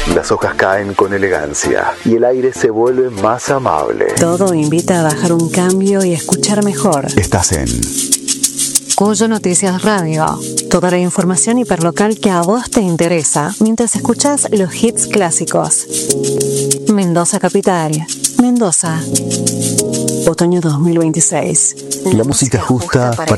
Las hojas caen con elegancia y el aire se vuelve más amable. Todo invita a bajar un cambio y escuchar mejor. Estás en Cuyo Noticias Radio. Toda la información hiperlocal que a vos te interesa mientras escuchás los hits clásicos. Mendoza Capital. Mendoza. Otoño 2026. la música justa para